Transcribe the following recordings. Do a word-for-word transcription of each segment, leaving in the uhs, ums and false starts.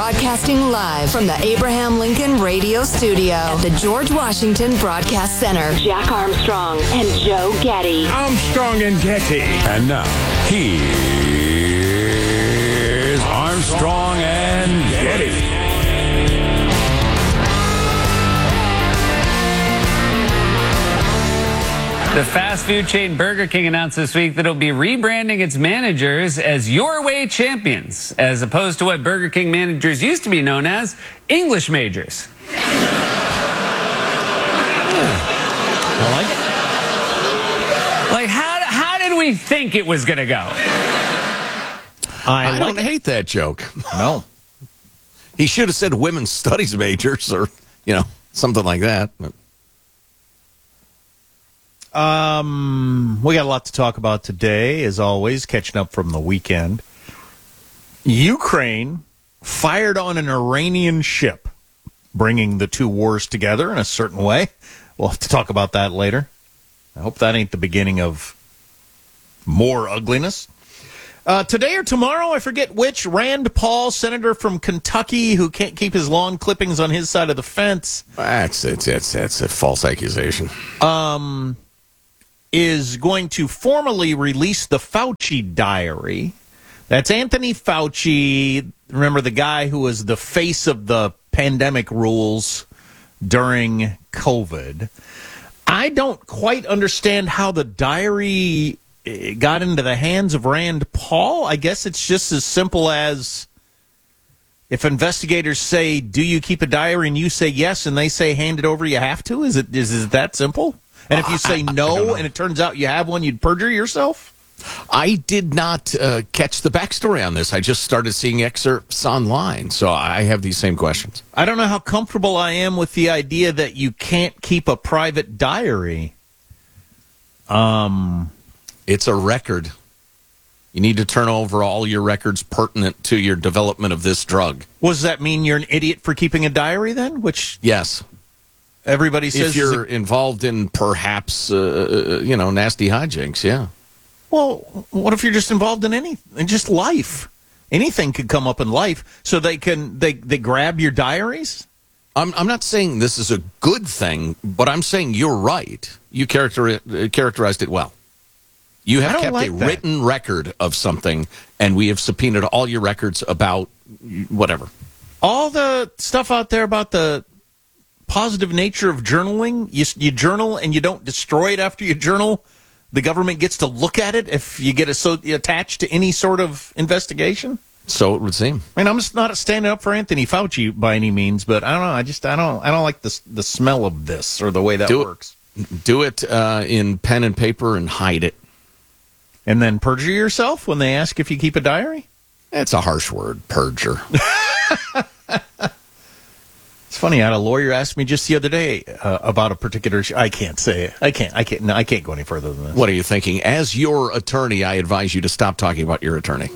broadcasting live from the Abraham Lincoln Radio Studio at the George Washington Broadcast Center. Jack Armstrong and Joe Getty. Armstrong and Getty. And now, here's Armstrong and Getty. The fast food chain Burger King announced this week that it'll be rebranding its managers as Your Way Champions, as opposed to what Burger King managers used to be known as, English majors. I like it. Like, how, how did we think it was going to go? I, I I like don't it. hate that joke. No. He should have said women's studies majors or, you know, something like that. But. Um, we got a lot to talk about today, as always, catching up from the weekend. Ukraine fired on an Iranian ship, bringing the two wars together in a certain way. We'll have to talk about that later. I hope that ain't the beginning of more ugliness. Uh, today or tomorrow, I forget which, Rand Paul, senator from Kentucky, who can't keep his lawn clippings on his side of the fence. That's, it's, it's, that's a false accusation. Um... is going to formally release the Fauci diary. That's Anthony Fauci, remember the guy who was the face of the pandemic rules during COVID. I don't quite understand how the diary got into the hands of Rand Paul. I guess it's just as simple as if investigators say, do you keep a diary, and you say yes, and they say hand it over, you have to? Is it is, is it that simple? And if you say no and it turns out you have one, you'd perjure yourself? I did not uh, catch the backstory on this. I just started seeing excerpts online, so I have these same questions. I don't know how comfortable I am with the idea that you can't keep a private diary. Um, It's a record. You need to turn over all your records pertinent to your development of this drug. What does that mean? You're an idiot for keeping a diary then? Which Yes. everybody says If you're is a- involved in perhaps, uh, you know, nasty hijinks, yeah. well, what if you're just involved in any, in just life? Anything could come up in life, so they can they they grab your diaries. I'm I'm not saying this is a good thing, but I'm saying you're right. You character uh, characterized it well. You I have don't kept like a that. written record of something, and we have subpoenaed all your records about whatever. All the stuff out there about the positive nature of journaling, you, you journal and you don't destroy it after you journal. The government gets to look at it if you get so attached to any sort of investigation. So it would seem. I mean, I'm just not standing up for Anthony Fauci by any means, but I don't know. I just I don't I don't like the the smell of this or the way that Do it. works. Do it uh, in pen and paper and hide it. And then perjure yourself when they ask if you keep a diary. That's a harsh word, perjure. It's funny. I had a lawyer ask me just the other day uh, about a particular. Sh- I can't say it. I can't. I can't. No, I can't go any further than this. What are you thinking? As your attorney, I advise you to stop talking about your attorney.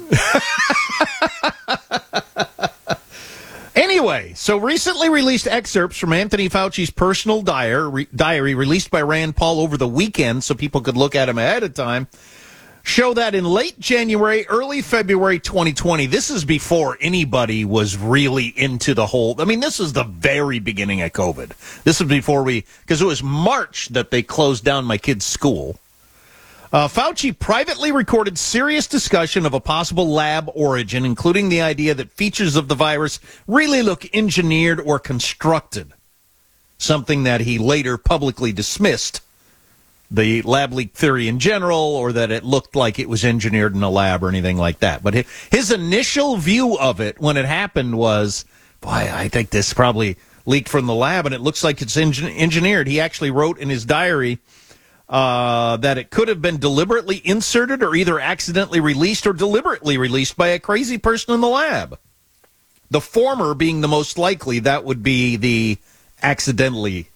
Anyway, so recently released excerpts from Anthony Fauci's personal diary, diary released by Rand Paul over the weekend so people could look at him ahead of time, show that in late January, early February twenty twenty, this is before anybody was really into the whole, I mean, this is the very beginning of COVID. This was before we, because it was March that they closed down my kid's school. Uh, Fauci privately recorded serious discussion of a possible lab origin, including the idea that features of the virus really look engineered or constructed, something that he later publicly dismissed, the lab leak theory in general, or that it looked like it was engineered in a lab or anything like that. But his initial view of it when it happened was, boy, I think this probably leaked from the lab, and it looks like it's engin- engineered. He actually wrote in his diary uh, that it could have been deliberately inserted or either accidentally released or deliberately released by a crazy person in the lab. The former being the most likely, that would be the accidentally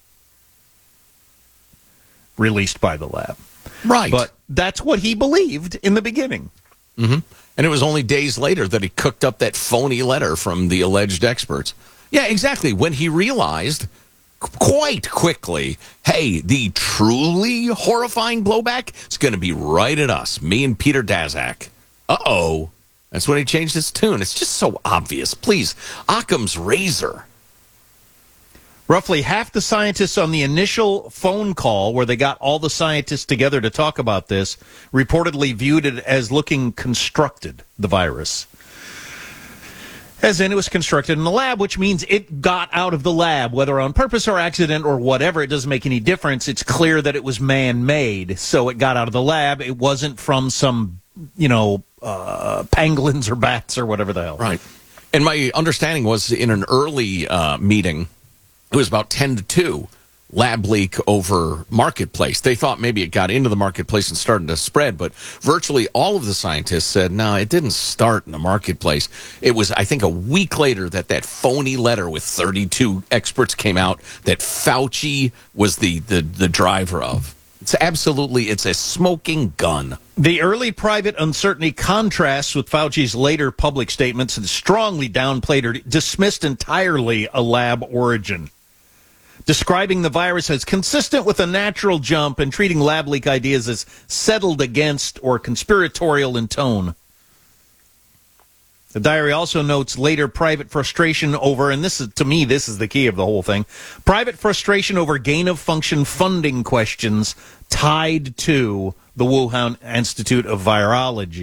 released by the lab. Right. But that's what he believed in the beginning. Mm-hmm. And it was only days later that he cooked up that phony letter from the alleged experts. Yeah, exactly. When he realized quite quickly, hey, the truly horrifying blowback is going to be right at us, me and Peter Daszak. Uh-oh. That's when he changed his tune. It's just so obvious. Please, Occam's razor. Roughly half the scientists on the initial phone call, where they got all the scientists together to talk about this, reportedly viewed it as looking constructed, the virus. As in, it was constructed in the lab, which means it got out of the lab, whether on purpose or accident or whatever. It doesn't make any difference. It's clear that it was man-made, so it got out of the lab. It wasn't from some, you know, uh, pangolins or bats or whatever the hell. Right. And my understanding was in an early uh, meeting, it was about ten to two, lab leak over marketplace. They thought maybe it got into the marketplace and started to spread, but virtually all of the scientists said, no, it didn't start in the marketplace. It was, I think, a week later that that phony letter with thirty-two experts came out that Fauci was the, the, the driver of. It's absolutely, it's a smoking gun. The early private uncertainty contrasts with Fauci's later public statements and strongly downplayed or dismissed entirely a lab origin, describing the virus as consistent with a natural jump and treating lab leak ideas as settled against or conspiratorial in tone. The diary also notes later private frustration over, and this is, to me, this is the key of the whole thing, private frustration over gain-of-function funding questions tied to the Wuhan Institute of Virology.